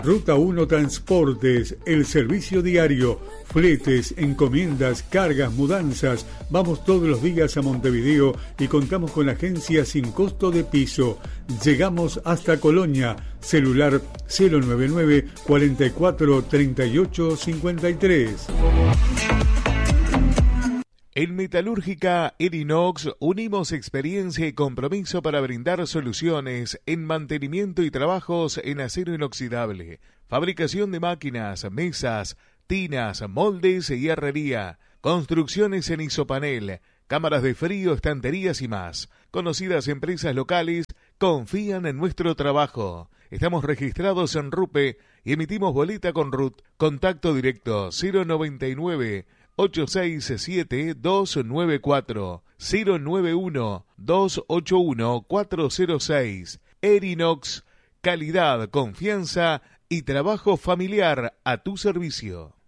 Ruta 1 Transportes, el servicio diario, fletes, encomiendas, cargas, mudanzas. Vamos todos los días a Montevideo y contamos con agencia sin costo de piso. Llegamos hasta Colonia. Celular 099 44 38 53. En Metalúrgica Erinox unimos experiencia y compromiso para brindar soluciones en mantenimiento y trabajos en acero inoxidable, fabricación de máquinas, mesas, tinas, moldes y herrería, construcciones en isopanel, cámaras de frío, estanterías y más. Conocidas empresas locales confían en nuestro trabajo. Estamos registrados en RUPE y emitimos boleta con RUT. Contacto directo 099 867-294 091-281-406. Erinox, calidad, confianza y trabajo familiar a tu servicio.